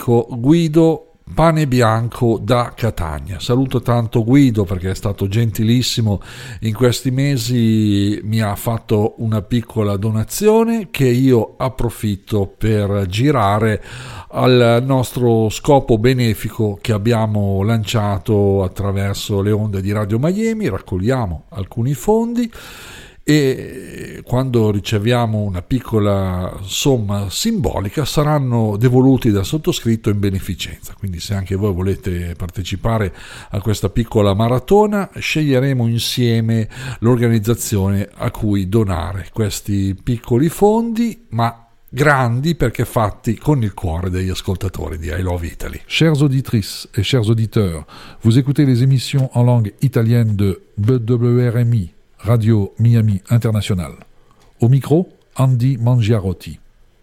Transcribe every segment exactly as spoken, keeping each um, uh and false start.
amico Guido Panebianco da Catania. Saluto tanto Guido perché è stato gentilissimo in questi mesi, mi ha fatto una piccola donazione che io approfitto per girare al nostro scopo benefico che abbiamo lanciato attraverso le onde di Radio Miami. Raccogliamo alcuni fondi e quando riceviamo una piccola somma simbolica saranno devoluti dal sottoscritto in beneficenza. Quindi se anche voi volete partecipare a questa piccola maratona, sceglieremo insieme l'organizzazione a cui donare questi piccoli fondi, ma grandi perché fatti con il cuore degli ascoltatori di I Love Italy. Chères auditrices et chers auditeurs, vous écoutez les émissions en langue italienne de B W R M I, Radio Miami International. Au micro, Andy Mangiarotti.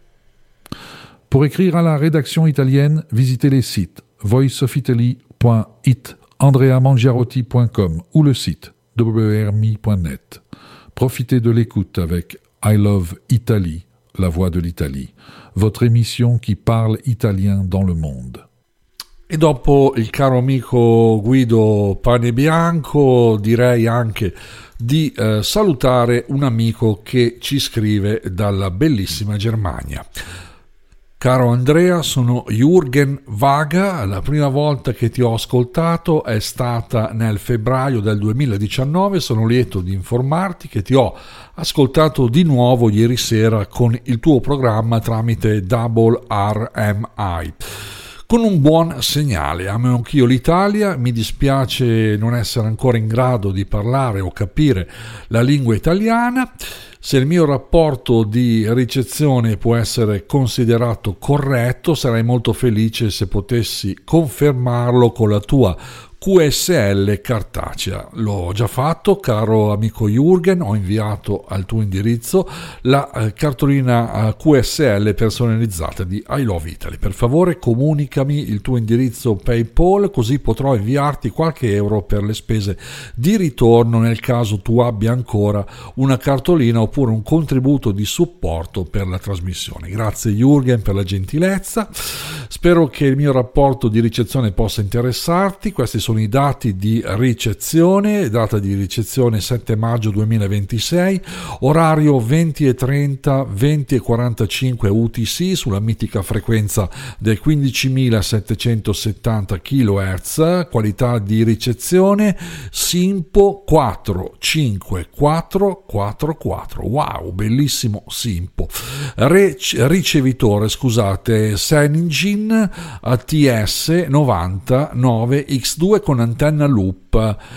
Pour écrire à la rédaction italienne, visitez les sites voice of italy point it, andrea mangiarotti point com ou le site w r m i point net. Profitez de l'écoute avec I Love Italy, la voix de l'Italie, votre émission qui parle italien dans le monde. E dopo il caro amico Guido Panebianco direi anche di eh, salutare un amico che ci scrive dalla bellissima Germania. Caro Andrea, sono Jürgen Vaga, la prima volta che ti ho ascoltato è stata nel febbraio del duemiladiciannove, sono lieto di informarti che ti ho ascoltato di nuovo ieri sera con il tuo programma tramite Double R M I. Con un buon segnale, amo anch'io l'Italia, mi dispiace non essere ancora in grado di parlare o capire la lingua italiana. Se il mio rapporto di ricezione può essere considerato corretto, sarei molto felice se potessi confermarlo con la tua Q S L cartacea. L'ho già fatto, caro amico Jürgen, ho inviato al tuo indirizzo la eh, cartolina eh, Q S L personalizzata di I Love Italy. Per favore comunicami il tuo indirizzo PayPal, così potrò inviarti qualche euro per le spese di ritorno nel caso tu abbia ancora una cartolina oppure un contributo di supporto per la trasmissione. Grazie Jürgen per la gentilezza, spero che il mio rapporto di ricezione possa interessarti. Questi sono i dati di ricezione, data di ricezione sette maggio duemilaventisei, orario venti e trenta, venti e quarantacinque U T C sulla mitica frequenza del quindicimilasettecentosettanta chilohertz, qualità di ricezione Simpo quattro cinque quattro quattro quattro, wow, bellissimo Simpo. Re- ricevitore, scusate, Seningin A T S novantanove X due con antenna loop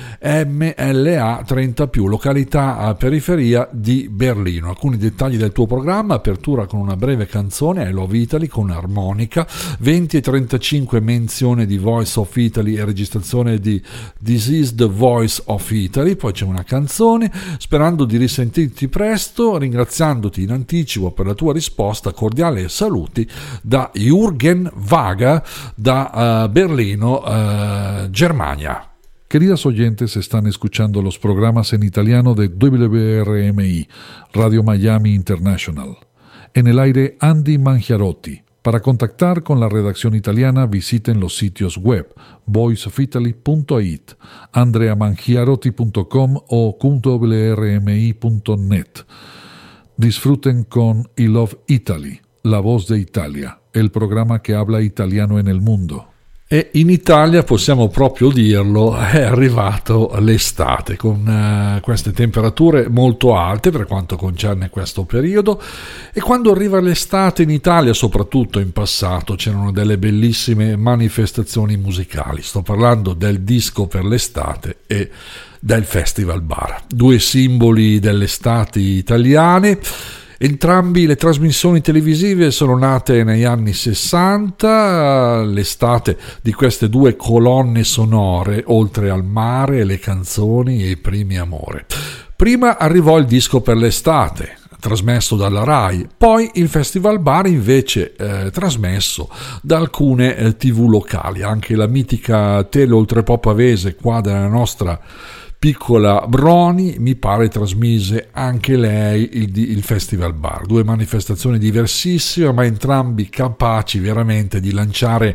M L A trenta più, località a periferia di Berlino. Alcuni dettagli del tuo programma: apertura con una breve canzone I Love Italy con armonica, venti e trentacinque menzione di Voice of Italy e registrazione di This is the Voice of Italy, poi c'è una canzone. Sperando di risentirti presto, ringraziandoti in anticipo per la tua risposta, cordiale saluti da Jürgen Vaga da uh, Berlino, uh, Germania. Queridas oyentes, están escuchando los programas en italiano de W R M I, Radio Miami International. En el aire, Andy Mangiarotti. Para contactar con la redacción italiana, visiten los sitios web voice of italy punto it, andrea mangiarotti punto com o w r m i punto net. Disfruten con I Love Italy, la voz de Italia, el programa que habla italiano en el mundo. E in Italia, possiamo proprio dirlo, è arrivato l'estate con uh, queste temperature molto alte per quanto concerne questo periodo. E quando arriva l'estate in Italia, soprattutto in passato, c'erano delle bellissime manifestazioni musicali. Sto parlando del disco per l'estate e del Festival Bar, due simboli dell'estate italiane. Entrambi le trasmissioni televisive sono nate negli anni sessanta, l'estate di queste due colonne sonore, oltre al mare, le canzoni e i primi amore. Prima arrivò il disco per l'estate, trasmesso dalla Rai, poi il Festival Bar invece eh, trasmesso da alcune eh, tivù locali. Anche la mitica Tele Oltrepò Pavese, qua della nostra piccola Broni, mi pare trasmise anche lei il, il Festival Bar. Due manifestazioni diversissime, ma entrambi capaci veramente di lanciare